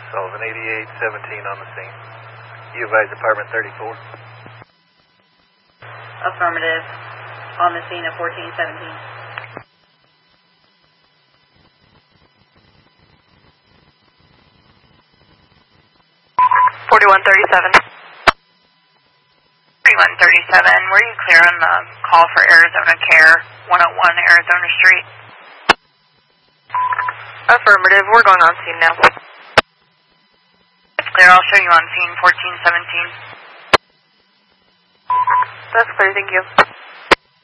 Sullivan 8817 on the scene. You advise Department 34. Affirmative. On the scene of 1417. 4137. 4137, were you clear on the call for Arizona Care, 101 Arizona Street? Affirmative, we're going on scene now. It's clear, I'll show you on scene 1417. That's clear, thank you.